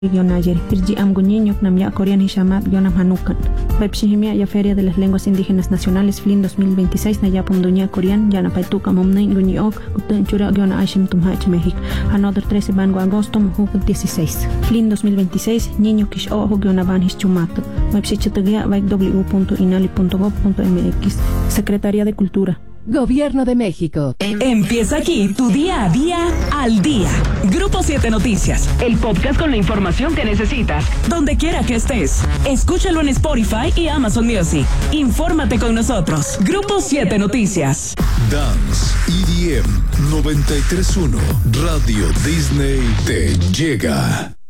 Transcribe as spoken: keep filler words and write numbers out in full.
Ayer, Irji Amguñiño, Namya Corean y Shamat, Yonam Hanukan. Webshihimia ya Feria de las Lenguas Indígenas Nacionales, F L I N dos mil veintiséis, Nayapum Duña Corean, Yana Paituca Momnei, Guñiok, Utenchura, Yona Ashim Tumhach, México. Another trece Bango Agosto, Mujuk dieciséis. F L I N dos mil veintiséis, Niño Kish Ojo, Yona Banhis Chumato. Webshichatagia, w punto inali punto gov punto m x. Secretaría de Cultura. Gobierno de México. Empieza aquí tu día a día al día. Grupo siete Noticias, el podcast con la información que necesitas, donde quiera que estés. Escúchalo en Spotify y Amazon Music. Infórmate con nosotros. Grupo siete Noticias. Dance E D M noventa y tres punto uno Radio Disney te llega.